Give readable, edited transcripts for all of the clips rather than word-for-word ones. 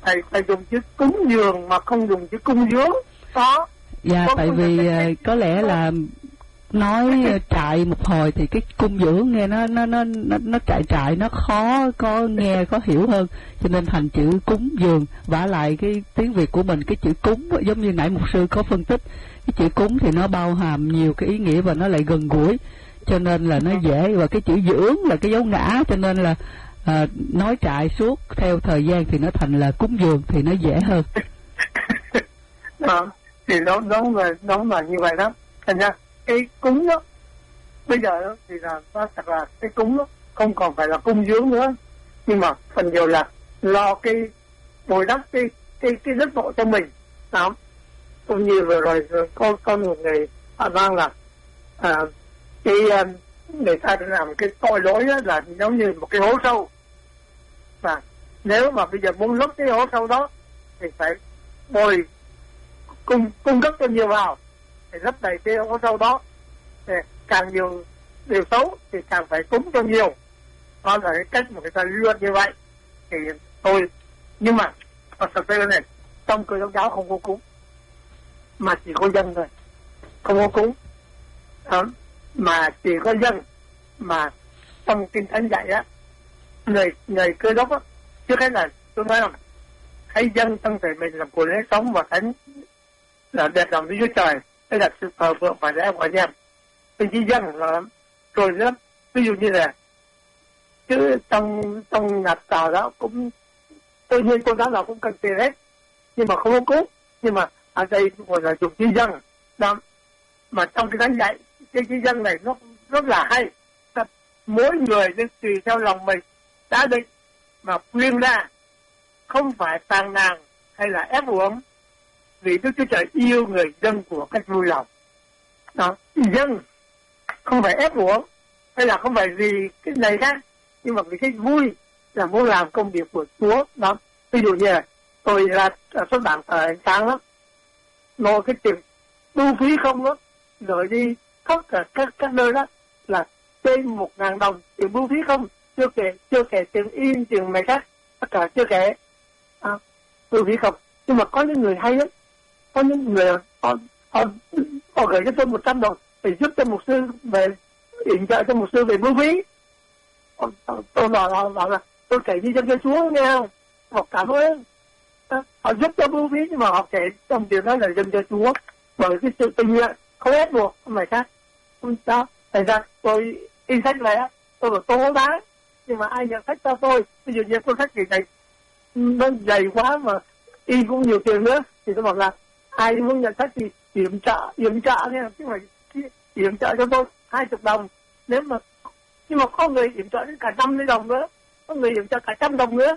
thầy dùng chữ cúng dường mà không dùng chữ cung dướng đó. Dạ, tại vì có lẽ là nói trại một hồi thì cái cung dưỡng nghe nó trại nó khó có nghe khó hiểu hơn, cho nên thành chữ cúng dường. Vả lại cái tiếng Việt của mình, cái chữ cúng giống như nãy mục sư có phân tích, cái chữ cúng thì nó bao hàm nhiều cái ý nghĩa và nó lại gần gũi, cho nên là nó dễ. Và cái chữ dưỡng là cái dấu ngã, cho nên là nói trại suốt theo thời gian thì nó thành là cúng dường thì nó dễ hơn. Đó, thì nó là như vậy đó. Thành ra cái cúng đó bây giờ đó, thì là nó thật là cái cúng đó không còn phải là cung dưỡng nữa, nhưng mà phần nhiều là lo cái bồi đắp cái đất mộ cho mình đó. Cũng như vừa rồi có một người họ nói là người ta đã làm cái tội lỗi đó là giống như một cái hố sâu, và nếu mà bây giờ muốn lấp cái hố sâu đó thì phải bồi cung cấp cho nhiều vào để lấp đầy cái hố sâu đó. Thì càng nhiều điều xấu thì càng phải cúng cho nhiều. Đó là cái cách mà người ta luận như vậy. Thì tôi, nhưng mà thật sự này, trong Cơ Đốc giáo không có cúng, mà chỉ có dân thôi, không có cúng đó, mà chỉ có dân. Mà trong Kinh Thánh dạy á, người Cơ Đốc á, trước hết là tôi nói rằng hãy dâng thân thể mình làm của lễ sống và thánh là đẹp lòng với Chúa Trời. Đây là sự thờ phượng và lễ của anh em. Mình chỉ dâng là rồi nữa. Ví dụ như là chứ trong nhà thờ đó cũng tự nhiên tôn giáo nào cũng cần tiền hết, nhưng mà không có cúng. Nhưng mà ở đây gọi là dùng chữ dân đó. Mà trong cái Thánh dạy cái chữ dân này nó rất là hay. Mỗi người nên tùy theo lòng mình đã định mà quyên ra, không phải phàn nàn hay là ép uổng, vì Đức Chúa Trời yêu người dân của cách vui lòng đó. Dân không phải ép uổng hay là không phải vì cái này khác, nhưng mà vì cái vui là muốn làm công việc của Chúa đó. Ví dụ như là tôi là xuất bản Thời Ánh Sáng đó, nó cái tiền thu phí không đó, rồi đi tất cả các nơi đó là trên 1.000 đồng tiền thu phí không, chưa kể tiền in, tiền này khác, tất cả chưa kể thu phí không. Nhưng mà có những người hay lắm, có những người họ gửi cho tôi 100 đồng để giúp cho mục sư về yểm trợ cho mục sư về thu phí. Tôi bảo là tôi kể đi cho Chúa nghe không, họ cảm ơn. Họ giúp cho thu phí, nhưng mà họ kể trong điều đó là dâng cho Chúa bởi cái sự tình nguyện, không ép buộc, không phải khác. Không sao. Thành ra tôi in sách này á, tôi bảo tôi không đáng, nhưng mà ai nhận sách cho tôi, ví dụ như cuốn sách gì này nó dày quá mà in cũng nhiều tiền nữa, thì tôi bảo là ai muốn nhận sách thì yểm trợ nha, chứ phải yểm trợ cho tôi 20 đồng. Nếu mà nhưng mà có người yểm trợ đến cả 50 đồng nữa, có người yểm trợ cả 100 đồng nữa.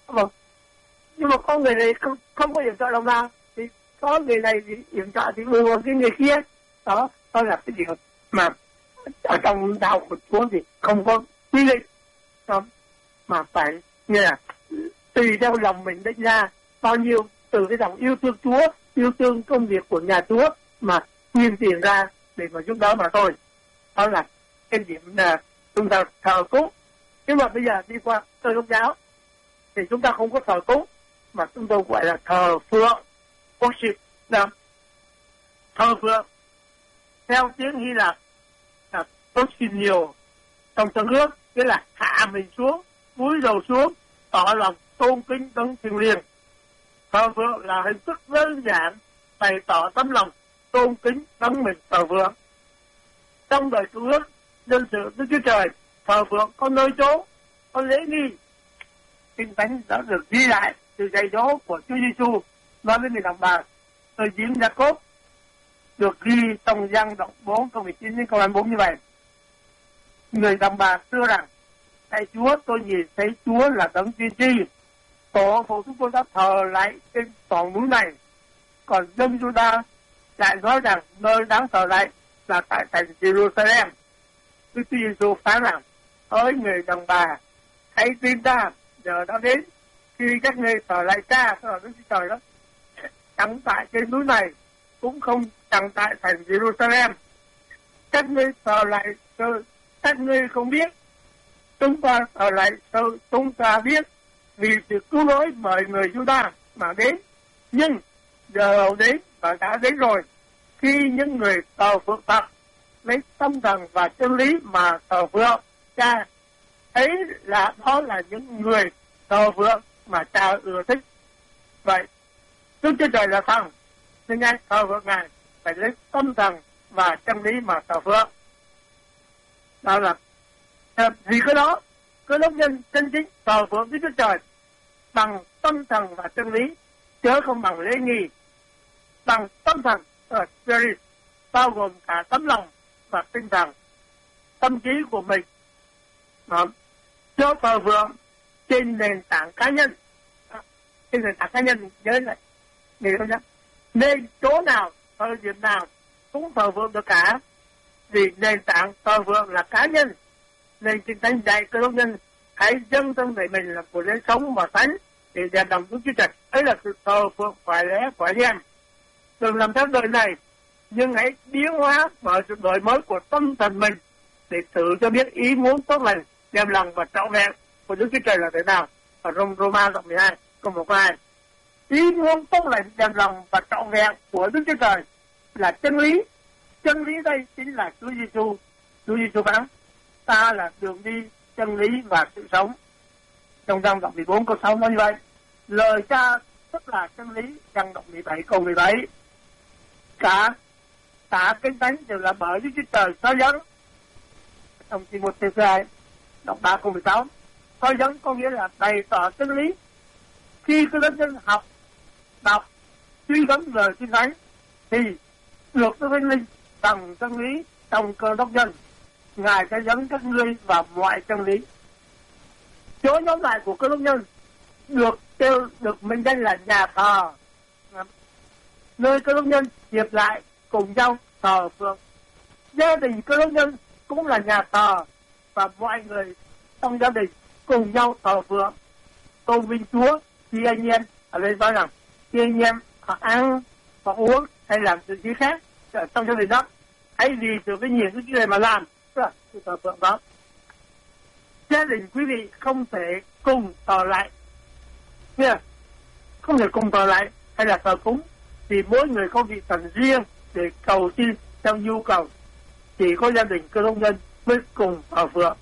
Nhưng mà có người này không có yểm trợ đồng nào, thì có người này thì yểm trợ thì bù vào cái người kia. Đó là cái điều mà ở trong đạo của Chúa thì không có quy định đó, mà phải như là tùy theo lòng mình định ra bao nhiêu, từ cái dòng yêu thương Chúa, yêu thương công việc của nhà Chúa mà quyên tiền ra để mà giúp đỡ mà thôi. Đó là cái điểm là chúng ta thờ cúng. Nhưng mà bây giờ đi qua Cơ Đốc giáo thì chúng ta không có thờ cúng, mà chúng tôi gọi là thờ phượng, worship đó. Thờ phượng theo tiếng Hy Lạp là tốt xin nhiều trong tân ước, nghĩa là hạ mình xuống, cúi đầu xuống, tỏ lòng tôn kính đấng thiêng liêng. Thờ phượng là hình thức đơn giản bày tỏ tấm lòng tôn kính đấng mình thờ phượng. Trong đời Cựu Ước, dân sự Đức Chúa Trời thờ phượng có nơi chỗ, có lễ nghi. Kinh Thánh đã được ghi lại từ dạy dỗ của Chúa Giêsu nói với người đàn bà thời diễn Gia-cốp, được ghi trong Giăng đoạn 4 câu 19 đến câu 24 như vậy. Người đàn bà xưa rằng: Thầy Chúa, tôi nhìn thấy Chúa là đấng tiên tri. Tổ phụ chúng tôi đã thờ lại trên toàn núi này, còn dân Giu-đa lại nói rằng nơi đáng thờ lại là tại thành Jerusalem. Đức Chúa Giêsu phán rằng: hỡi người đàn bà, hãy tin ta, giờ đã đến khi các ngươi thờ lại Cha, thờ Đức Chúa Trời đó, chẳng tại trên núi này, cũng không chẳng tại thành Jerusalem. Các ngươi thờ lại các ngươi không biết, chúng ta thờ lại chúng ta biết, vì sự cứu rỗi bởi người Giu-đa mà đến, nhưng giờ đến và đã đến rồi. Khi những người thờ phượng Phật lấy tâm thần và chân lý mà thờ phượng Cha, ấy là đó là những người thờ phượng mà Cha ưa thích. Vậy Đức Chúa Trời là thần, nên Ngài thờ phượng Ngài phải lấy tâm thần và chân lý mà thờ phượng. Đó là vì cái đó, cái đốc nhân chân chính thờ phượng Đức Chúa Trời bằng tâm thần và chân lý, chứ không bằng lễ nghi. Bằng tâm thần spirit, bao gồm cả tấm lòng và tinh thần, tâm trí của mình. Cho thờ phượng trên nền tảng cá nhân. Trên nền tảng cá nhân, nhớ lại, nên chỗ nào, thời điểm nào cũng thờ phượng được cả, vì nền tảng thờ phượng là cá nhân. Nên Kinh Thánh dạy cơ đốc nhân hãy dâng thân thể mình là của lễ sống và thánh để đẹp lòng Đức Chúa Trời. Ấy là sự thờ phượng phải lẽ phải đem. Đừng làm theo đời này, nhưng hãy biến hóa bởi sự đổi mới của tâm thần mình để thử cho biết ý muốn tốt lành, đem lòng và trọn vẹn của Đức Chúa Trời là thế nào. Ở Roma đoạn 12 câu 1-2, ý muốn tốt lành, đem lòng và trọn vẹn của Đức Chúa Trời là chân lý. Chân lý đây chính là Chúa Giêsu. Chúa Giêsu phán ta là đường đi, chân lý và sự sống. Trong Giăng đoạn 14 câu 6 nói như vậy. Lời Cha tức là chân lý. Giăng đoạn 17 câu 17. Cả Kinh Thánh đều là bởi Đức Chúa Trời soi dẫn. Trong Ti-mô-thê đoạn 3 câu 16, soi dẫn có nghĩa là bày tỏ chân lý. Khi cơ đốc nhân học, đọc, suy gẫm lời Kinh Thánh thì được Đức Thánh Linh bằng chân lý trong cơ đốc nhân. Ngài sẽ dẫn các ngươi vào mọi chân lý. Chỗ nhóm lại của cơ đốc nhân được mệnh danh là nhà thờ, nơi cơ đốc nhân hiệp lại cùng nhau thờ phượng. Gia đình cơ đốc nhân cũng là nhà thờ, và mọi người trong gia đình cùng nhau thờ phượng, tôn vinh Chúa. Khi anh em ở đây nói rằng khi anh em hoặc ăn hoặc uống hay làm sự gì khác trong gia đình đó, hãy vì sự vinh hiển của Chúa này mà làm. Sự thờ phượng đó. Gia đình quý vị không thể cùng thờ lại, không thể cùng thờ lại hay là thờ cúng, thì mỗi người có vị thần riêng để cầu xin theo nhu cầu. Chỉ có gia đình cơ đốc nhân mới cùng thờ phượng.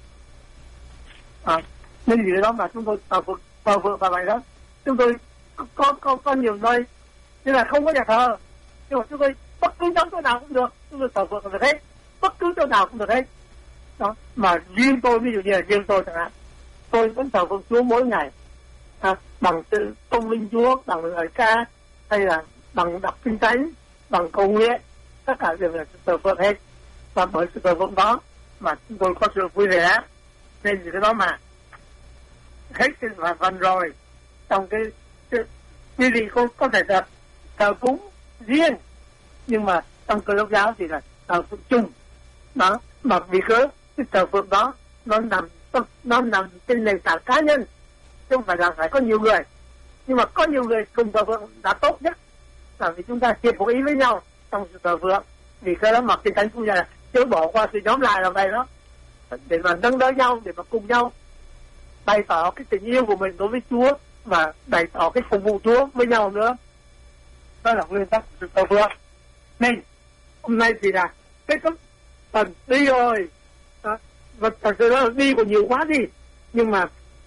Nên vì đó mà chúng tôi thờ phượng và vậy đó. Chúng tôi có nhiều nơi như là không có nhà thờ, nhưng mà chúng tôi bất cứ chỗ nào cũng được, chúng tôi thờ phượng được hết, bất cứ chỗ nào cũng được hết. Đó. Mà riêng tôi, ví dụ như là riêng tôi chẳng hạn, tôi vẫn thờ phượng Chúa mỗi ngày, bằng sự tôn vinh Chúa, bằng lời ca, hay là bằng đọc Kinh Thánh, bằng cầu nguyện, tất cả đều là thờ phượng hết. Và bởi sự thờ phượng đó mà chúng tôi có sự vui vẻ. Nên vì cái đó mà hết cái phần rồi, trong cái quý vị có thể là thờ cúng riêng, nhưng mà trong Cơ Đốc giáo thì là thờ phượng chung. Đó, mà vì cái thờ phượng đó nó nằm trên nền tảng cá nhân, chứ không phải là phải có nhiều người. Nhưng mà có nhiều người cùng thờ phượng là tốt nhất, là vì chúng ta hiệp hội ý với nhau trong sự thờ phượng. Vì cái đó mà Kinh Thánh cũng là chối bỏ qua sự nhóm lại là vậy đó, để mà nâng đỡ nhau, để mà cùng nhau bày tỏ cái tình yêu của mình đối với Chúa và bày tỏ cái phục vụ Chúa với nhau nữa. Đó là nguyên tắc của sự thờ phượng. Nên hôm nay thì là kết thúc phần đi rồi. Và thật sự đó đi còn nhiều quá đi, nhưng mà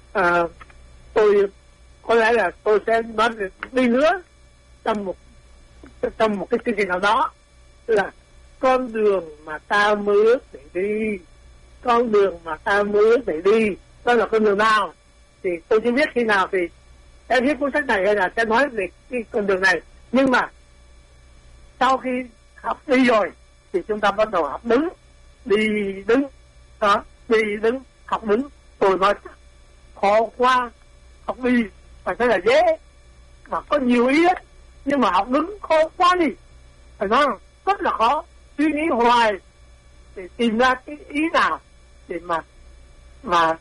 tôi có lẽ là tôi sẽ nói đi nữa trong một cái chương trình nào đó, là con đường mà ta mơ ước để đi, con đường mà ta mơ ước để đi, đó là con đường nào thì tôi chưa biết khi nào thì em viết cuốn sách này hay là sẽ nói về cái con đường này. Nhưng mà sau khi học đi rồi thì chúng ta bắt đầu học đứng, đi đứng đó, đi đứng học đứng. Tôi nói khó qua, học đi phải nói là dễ mà có nhiều ý ấy, nhưng mà học đứng khó quá đi, phải nói rất là khó, suy nghĩ hoài để tìm ra cái ý nào để mà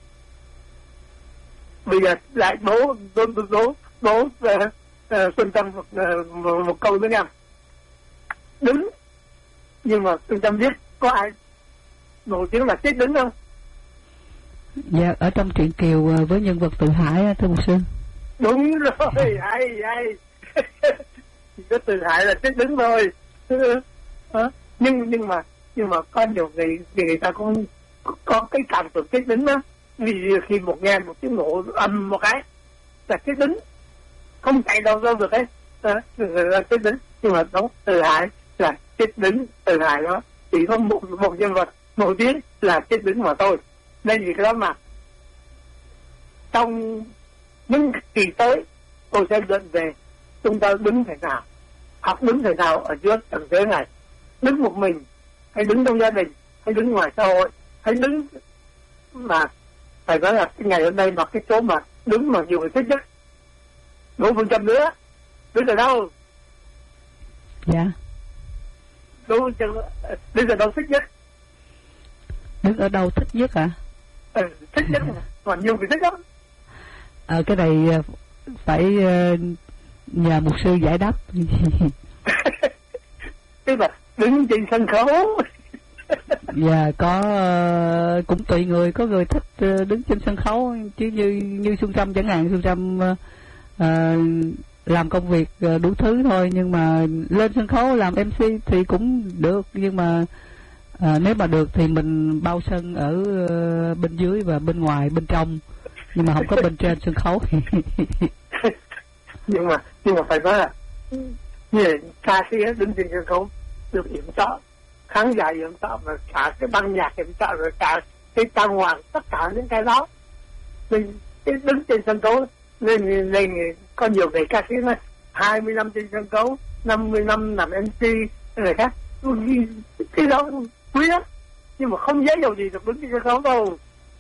bây giờ lại đố Xuân Tâm một câu nữa nha. Đứng, nhưng mà Xuân Tâm biết có ai nổi tiếng là chết đứng không? Dạ, ở trong truyện Kiều với nhân vật Từ Hải, thưa mục sư. Đúng rồi, hay chỉ có tự hại là chết đứng thôi. Nhưng mà có nhiều người ta cũng có cái cảm tưởng chết đứng đó. Vì khi nghe một tiếng nổ ầm một cái là chết đứng, không chạy đâu được ấy, là chết đứng. Nhưng mà nó tự hại là chết đứng, tự hại đó chỉ có một nhân vật nổi tiếng là chết đứng mà thôi. Nên vì cái đó mà trong những kỳ tới tôi sẽ luận về chúng ta đứng thế nào, học đứng thế nào ở trước tầng thế này, đứng một mình hay đứng trong gia đình hay đứng ngoài xã hội, hay đứng mà phải nói là cái ngày hôm nay mà cái chỗ mà đứng mà nhiều người thích nhất Đỗ Phương Trâm nữa, đứng ở đâu? Dạ, Đỗ Phương Trâm đứng ở đâu thích nhất? đứng ở đâu thích nhất ạ? Thích nhất mà nhiều người thích lắm. Cái này phải nhờ mục sư giải đáp. Tức là đứng trên sân khấu. Dạ, có cũng tùy người, có người thích đứng trên sân khấu, chứ như Xuân Trâm chẳng hạn, Xuân Trâm làm công việc đủ thứ thôi, nhưng mà lên sân khấu làm MC thì cũng được, nhưng mà nếu mà được thì mình bao sân ở bên dưới và bên ngoài, bên trong, nhưng mà không có bên trên sân khấu. nhưng mà phải nói là như ca sĩ đứng trên sân khấu được yểm trợ, khán giả yểm trợ, và cả cái ban nhạc yểm trợ, rồi cả cái trang hoàng, tất cả những cái đó mình đứng trên sân khấu. Nên có nhiều người ca sĩ nói 20 năm trên sân khấu, 50 năm làm MC người khác, cái đó quý lắm, nhưng mà không dễ dầu gì được đứng trên sân khấu đâu.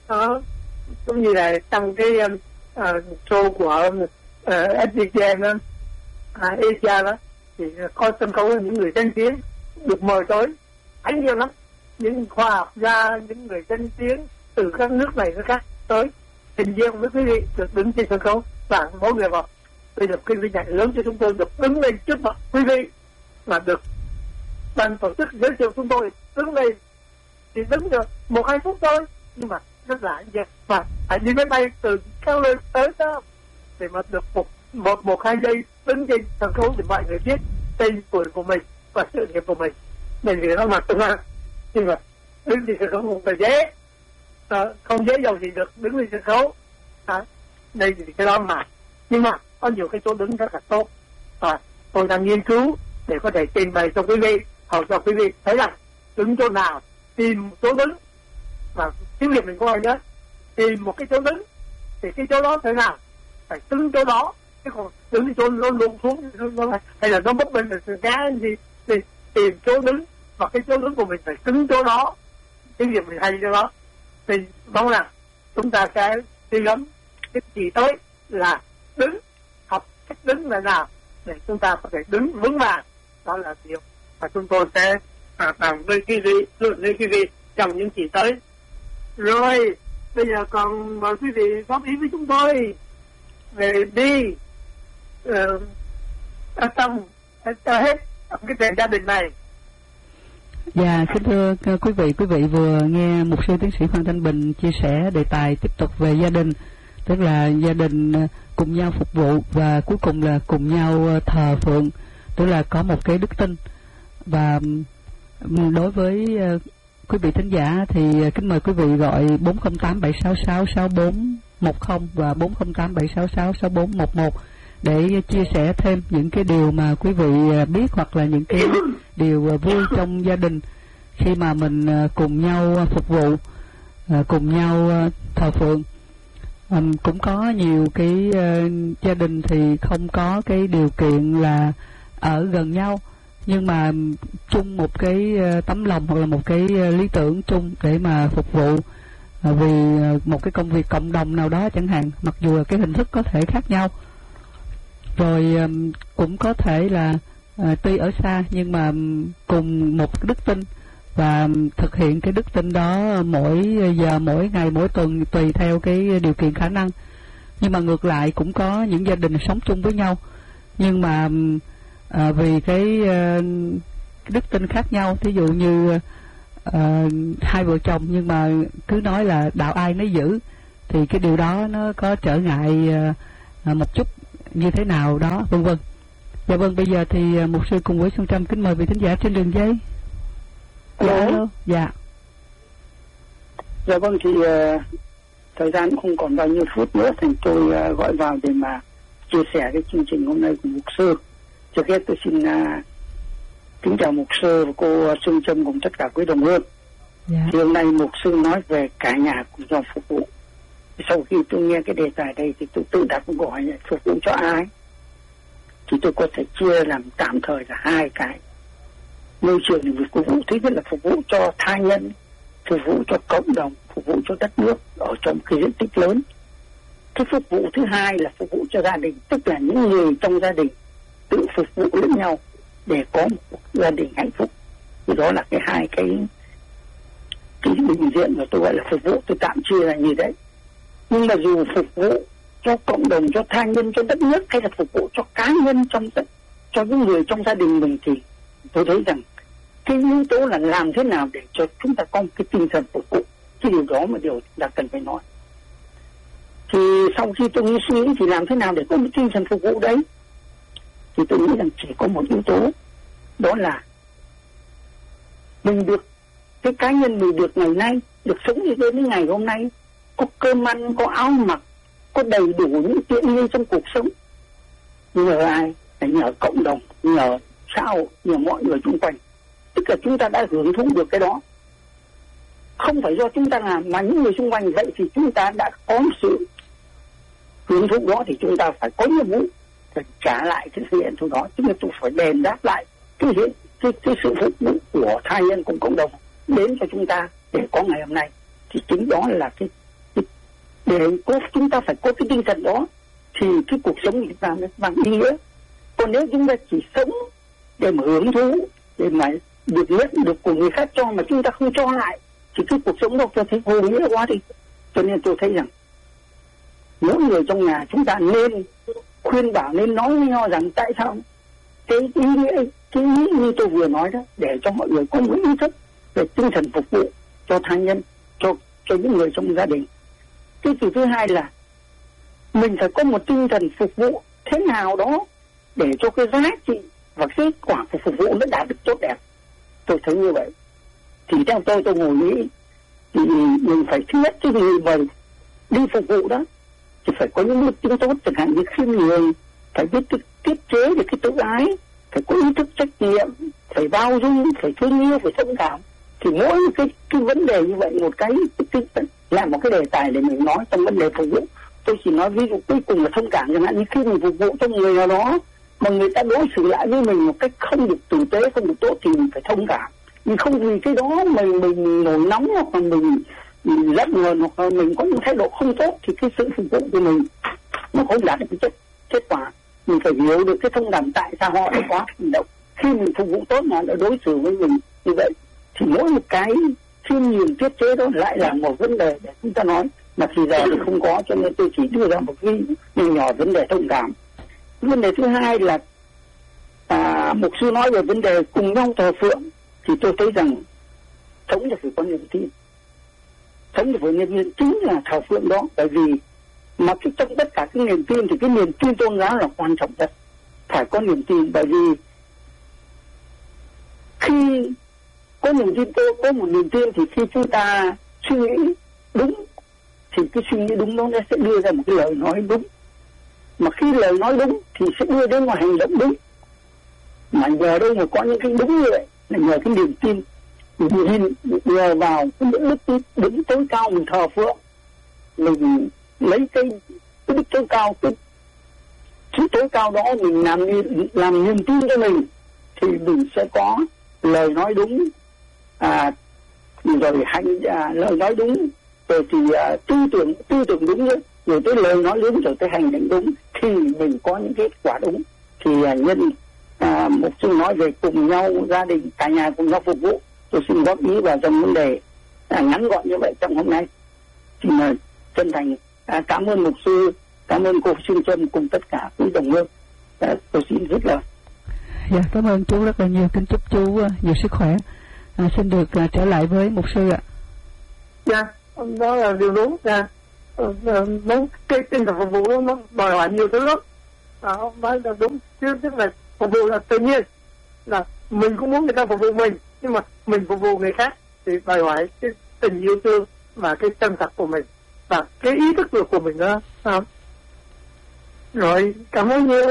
Cũng như là trong cái show của SDJ đó, Asia đó, thì có sân khấu những người danh tiếng được mời tới anh nhiều lắm, những khoa học gia, những người danh tiếng từ các nước này nước khác tới trình diễn với quý vị, được đứng trên sân khấu. Và mỗi người vào bây giờ cái vinh hạnh lớn cho chúng tôi được đứng lên trước mặt quý vị, mà được ban tổ chức giới thiệu chúng tôi đứng lên thì đứng được 1-2 phút thôi, nhưng mà rất là vậy, và phải đi máy bay từ các nơi tới đó để mà được một hai giây đứng trên sân khấu để mọi người biết tên tuổi của mình và sự nghiệp của mình. Nên vì nó mặt tương nhưng mà đứng trên sân khấu không phải dễ, không dễ dầu gì được đứng lên sân khấu. Đây thì cái đó mà, nhưng mà có nhiều cái chỗ đứng rất là tốt, tôi đang nghiên cứu để có thể trình bày cho quý vị, hoặc cho quý vị thấy rằng đứng chỗ nào, tìm một chỗ đứng, và tiếng Việt mình có nhớ, tìm một cái chỗ đứng thì cái chỗ đó thế nào phải đứng chỗ đó, chứ còn đứng cái chỗ nó lộn xuống hay là nó bấp bên là cá gì thì tìm chỗ đứng, và cái chỗ đứng của mình phải đứng chỗ đó, tiếng Việt mình hay cho đó. Thì mong rằng chúng ta sẽ suy gẫm cái gì tới là đứng, học cách đứng là nào để chúng ta có thể đứng vững vàng. Đó là điều mà chúng tôi sẽ bàn với quý vị, luận với quý vị trong những kỳ tới. Rồi bây giờ còn mời quý vị góp ý với chúng tôi về đi xong cho hết cái chuyện gia đình này. Dạ, kính thưa quý vị vừa nghe mục sư tiến sĩ Phan Thanh Bình chia sẻ đề tài tiếp tục về gia đình, tức là gia đình cùng nhau phục vụ và cuối cùng là cùng nhau thờ phượng, tức là có một cái đức tin. Và đối với quý vị thính giả thì kính mời quý vị gọi 408-766-6410 và 408-766-6411 để chia sẻ thêm những cái điều mà quý vị biết, hoặc là những cái điều vui trong gia đình khi mà mình cùng nhau phục vụ, cùng nhau thờ phượng. Cũng có nhiều cái gia đình thì không có cái điều kiện là ở gần nhau, nhưng mà chung một cái tấm lòng hoặc là một cái lý tưởng chung để mà phục vụ vì một cái công việc cộng đồng nào đó chẳng hạn, mặc dù là cái hình thức có thể khác nhau. Rồi cũng có thể là tuy ở xa nhưng mà cùng một đức tin và thực hiện cái đức tin đó mỗi giờ, mỗi ngày, mỗi tuần tùy theo cái điều kiện khả năng. Nhưng mà ngược lại cũng có những gia đình sống chung với nhau nhưng mà vì cái đức tin khác nhau, thí dụ như hai vợ chồng nhưng mà cứ nói là đạo ai nấy giữ, thì cái điều đó nó có trở ngại một chút như thế nào đó, vân vân. Dạ vâng, bây giờ thì mục sư cùng với Xuân Trâm kính mời vị thính giả trên đường dây. Alo. Dạ. Dạ vâng, thì thời gian không còn bao nhiêu phút nữa thì tôi gọi vào để mà chia sẻ cái chương trình hôm nay của mục sư. Trước hết tôi xin kính chào mục sư và cô Xuân Trâm cùng tất cả quý đồng hương. Dạ. Thì hôm nay mục sư nói về cả nhà cùng nhau phục vụ. Sau khi tôi nghe cái đề tài đây thì tôi tự đặt câu hỏi phục vụ cho ai? Thì tôi có thể chia làm tạm thời là hai cái môi trường để phục vụ. Thứ nhất là phục vụ cho tha nhân, phục vụ cho cộng đồng, phục vụ cho đất nước ở trong cái diện tích lớn. Cái phục vụ thứ hai là phục vụ cho gia đình, tức là những người trong gia đình tự phục vụ lẫn nhau để có một gia đình hạnh phúc. Thì đó là cái hai cái bình diện mà tôi gọi là phục vụ, tôi tạm chia là như đấy. Nhưng mà dù phục vụ cho cộng đồng, cho tha nhân, cho đất nước hay là phục vụ cho cá nhân cho những người trong gia đình mình, thì tôi thấy rằng cái yếu tố là làm thế nào để cho chúng ta có cái tinh thần phục vụ. Cái điều đó mà điều là cần phải nói. Thì sau khi tôi suy nghĩ thì làm thế nào để có một tinh thần phục vụ đấy, thì tôi nghĩ rằng chỉ có một yếu tố, đó là mình được, cái cá nhân mình được ngày nay, được sống như thế đến ngày hôm nay, có cơm ăn, có áo mặc, có đầy đủ những tiện nghi trong cuộc sống. Nhờ ai? Là nhờ cộng đồng, nhờ xã hội, nhờ mọi người xung quanh. Tức là chúng ta đã hưởng thụ được cái đó. Không phải do chúng ta làm, mà những người xung quanh. Vậy thì chúng ta đã có một sự hưởng thụ đó, thì chúng ta phải có nhiệm vụ phải trả lại cái sự hiện thụ đó. Tức là tôi phải đền đáp lại cái sự phục vụ của tha nhân cùng cộng đồng đến cho chúng ta để có ngày hôm nay. Thì chính đó là cái để chúng ta phải có cái tinh thần đó thì cái cuộc sống của chúng ta mới bằng ý nghĩa. Còn nếu chúng ta chỉ sống để mà hưởng thụ, để mà được nhận được của người khác cho mà chúng ta không cho lại, thì cái cuộc sống đó tôi thấy vô nghĩa quá đi. Cho nên tôi thấy rằng mỗi người trong nhà chúng ta nên khuyên bảo, nên nói với nhau rằng tại sao cái ý nghĩa, cái ý như tôi vừa nói đó, để cho mọi người có một ý thức về tinh thần phục vụ cho tha nhân, cho những người trong gia đình. Cái thứ hai là mình phải có một tinh thần phục vụ thế nào đó để cho cái giá trị và kết quả của phục vụ nó đạt được tốt đẹp. Tôi thấy như vậy. Thì theo tôi ngồi nghĩ thì mình phải thứ nhất cái người mà đi phục vụ đó thì phải có những đức tính tốt, chẳng hạn như khiêm nhường, phải biết tiết chế được cái tự ái, phải có ý thức trách nhiệm, phải bao dung, phải thương yêu, phải thông cảm. Thì mỗi cái vấn đề như vậy, một cái là một cái đề tài để mình nói trong vấn đề phục vụ. Tôi chỉ nói ví dụ cuối cùng là thông cảm, chẳng hạn như khi mình phục vụ cho người nào đó mà người ta đối xử lại với mình một cách không được tử tế, không được tốt, thì mình phải thông cảm. Nhưng không vì cái đó mình nổi nóng, hoặc là mình rất ngờ, hoặc là mình có những thái độ không tốt, thì cái sự phục vụ của mình nó không đạt được cái kết quả. Mình phải hiểu được cái thông cảm tại sao họ đã có hành động. Khi mình phục vụ tốt mà họ đã đối xử với mình như vậy, thì mỗi một cái khiêm nhường tiết chế đó lại là một vấn đề để chúng ta nói, mà thì giờ thì không có, cho nên tôi chỉ đưa ra một cái nhỏ vấn đề thông cảm. Vấn đề thứ hai là mục sư nói về vấn đề cùng nhau thờ phượng, thì tôi thấy rằng sống là phải có niềm tin. Sống là phải niềm tin chính là thờ phượng đó, bởi vì mà trong tất cả cái niềm tin thì cái niềm tin tôn giáo là quan trọng nhất. Phải có niềm tin, bởi vì khi có niềm tin, có một niềm tin thì khi chúng ta suy nghĩ đúng thì cái suy nghĩ đúng đó nó sẽ đưa ra một cái lời nói đúng, mà khi lời nói đúng thì sẽ đưa đến một hành động đúng. Mà nhờ đâu mà có những cái đúng như vậy là nhờ cái niềm tin, nhờ vào cái đức tối cao mình thờ phượng, mình lấy cái đức tối cao, cái trí tối cao đó mình làm niềm tin cho mình, thì mình sẽ có lời nói đúng, rồi lời nói đúng, rồi thì tư tưởng đúng nữa, rồi tới lời nói đúng, rồi tới hành động đúng, thì mình có những kết quả đúng. Thì mục sư nói về cùng nhau gia đình, cả nhà cùng nhau phục vụ, tôi xin góp ý vào trong vấn đề ngắn gọn như vậy trong hôm nay. Xin chân thành cảm ơn mục sư, cảm ơn cô Xuân Trâm cùng tất cả quý đồng hương. Tôi xin rất là dạ, cảm ơn chú rất là nhiều. Kính chúc chú nhiều sức khỏe. Xin được trở lại với mục sư ạ. Dạ, đó là điều đúng. Dạ, cái tinh thần phục vụ nó đòi hỏi nhiều thứ lắm. Không phải là đúng, chứ tức là phục vụ là tự nhiên, là mình cũng muốn người ta phục vụ mình, nhưng mà mình phục vụ người khác thì đòi hỏi cái tình yêu thương và cái chân thật của mình và cái ý thức được của mình đó. Rồi, cảm ơn nhiều.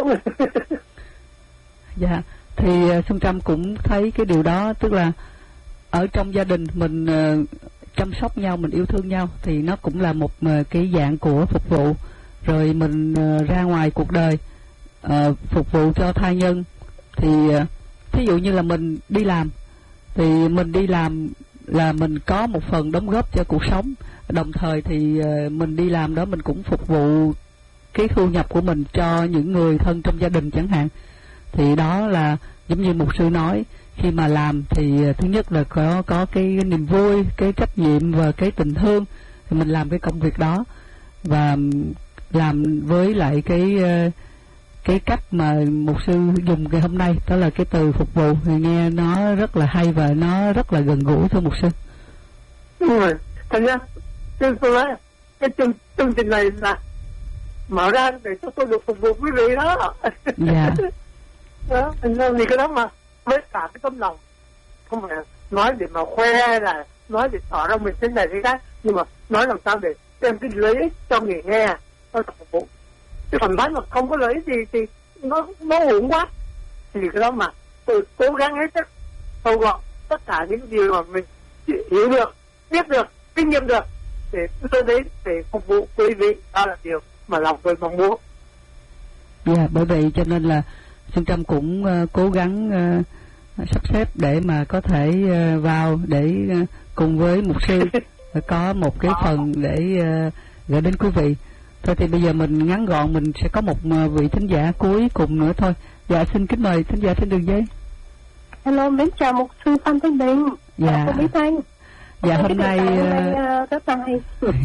Dạ, thì Xuân Trâm cũng thấy cái điều đó, tức là ở trong gia đình mình chăm sóc nhau, mình yêu thương nhau thì nó cũng là một cái dạng của phục vụ. Rồi mình ra ngoài cuộc đời phục vụ cho tha nhân, thì thí dụ như là mình đi làm, thì mình đi làm là mình có một phần đóng góp cho cuộc sống, đồng thời thì mình đi làm đó mình cũng phục vụ cái thu nhập của mình cho những người thân trong gia đình chẳng hạn. Thì đó là giống như mục sư nói, khi mà làm thì thứ nhất là có cái niềm vui, cái trách nhiệm và cái tình thương, thì mình làm cái công việc đó và làm với lại cái cách mà mục sư dùng ngày hôm nay, đó là cái từ phục vụ, thì nghe nó rất là hay và nó rất là gần gũi thưa mục sư. Đúng rồi, thành ra tôi nói cái chương trình này là mở ra để cho tôi được phục vụ quý vị đó. Dạ. Đó, vì cái đó mà với cả cái tấm lòng, không phải nói để mà khoe, là nói để tỏ ra mình thế này thế khác, nhưng mà nói làm sao để đem cái lợi ích cho người nghe, cho phục vụ. Chứ còn nói mà không có lợi ích gì thì nó uổng quá. Thì cái đó mà tôi cố gắng hết sức thâu gọn tất cả những điều mà mình hiểu được, biết được, kinh nghiệm được để tôi đến để phục vụ quý vị. Đó là điều mà lòng tôi mong muốn. Dạ, bởi vậy cho nên là Xuân Trâm cũng cố gắng sắp xếp để mà có thể vào để cùng với mục sư có một cái phần để gửi đến quý vị. Thôi thì bây giờ mình ngắn gọn, mình sẽ có một vị thính giả cuối cùng nữa thôi. Dạ, xin kính mời thính giả trên đường dây. Hello, mến chào mục sư Phan Thanh Bình. Dạ. Cô Mỹ Thanh. Dạ, hôm nay rất là hay.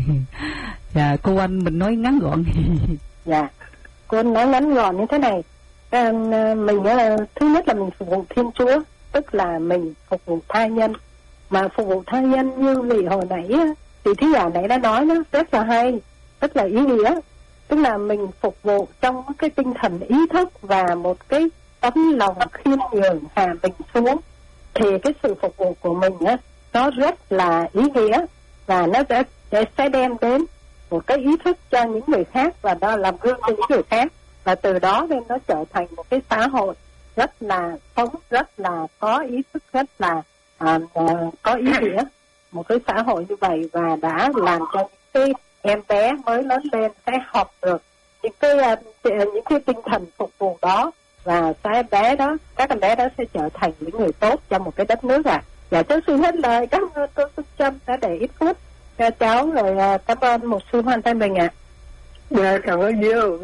Dạ, cô Anh mình nói ngắn gọn. Dạ, cô Anh nói ngắn gọn như thế này. Mình thứ nhất là mình phục vụ Thiên Chúa, tức là mình phục vụ tha nhân. Mà phục vụ tha nhân như vị hồi nãy thì thí giả nãy đã nói nó rất là hay, rất là ý nghĩa. Tức là mình phục vụ trong cái tinh thần ý thức và một cái tấm lòng khiêm nhường hạ mình xuống, thì cái sự phục vụ của mình á nó rất là ý nghĩa và nó sẽ đem đến một cái ý thức cho những người khác, và đó làm gương cho những người khác, và từ đó nên nó trở thành một cái xã hội rất là sống, rất là có ý thức, rất là có ý nghĩa, một cái xã hội như vậy, và đã làm cho những cái em bé mới lớn lên sẽ học được những cái tinh thần phục vụ đó, và các em bé đó sẽ trở thành những người tốt cho một cái đất nước. Dạ, cháu xin hết lời, cảm ơn cô Xuân Trâm đã để ít phút cho cháu, rồi cảm ơn một sư Phan Thanh Bình ạ. Dạ, cảm ơn nhiều.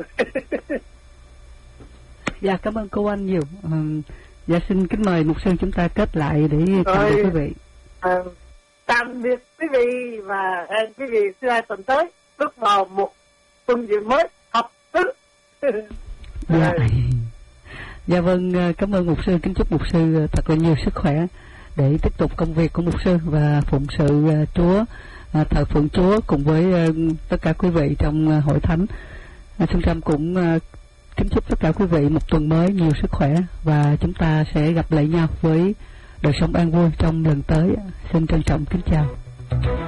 Dạ, cảm ơn cô Anh nhiều. Dạ, xin kính mời mục sư chúng ta kết lại để chào quý vị. Tạm biệt quý vị và hẹn quý vị thứ hai tuần tới bước vào một tuần diễn mới học thức. Dạ. Dạ vâng, cảm ơn mục sư, kính chúc mục sư thật là nhiều sức khỏe để tiếp tục công việc của mục sư và phụng sự Chúa, thờ phượng Chúa cùng với tất cả quý vị trong hội thánh. Xuân Trâm cũng kính chúc tất cả quý vị một tuần mới nhiều sức khỏe, và chúng ta sẽ gặp lại nhau với đời sống an vui trong lần tới. Xin trân trọng kính chào.